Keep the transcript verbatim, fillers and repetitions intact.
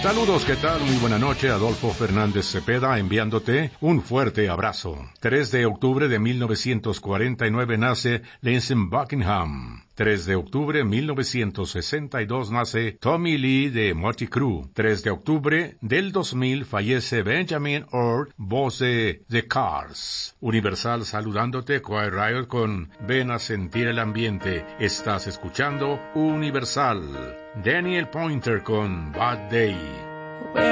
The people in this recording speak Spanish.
Saludos, ¿qué tal? Muy buena noche, Adolfo Fernández Cepeda enviándote un fuerte abrazo. tres de octubre de mil novecientos cuarenta y nueve nace Lindsey Buckingham. tres de octubre de mil novecientos sesenta y dos nace Tommy Lee de Mötley Crüe. tres de octubre del dos mil fallece Benjamin Orr, voz de The Cars. Universal saludándote, Quiet Riot con Ven a sentir el ambiente. Estás escuchando Universal. Daniel Pointer con Bad Day.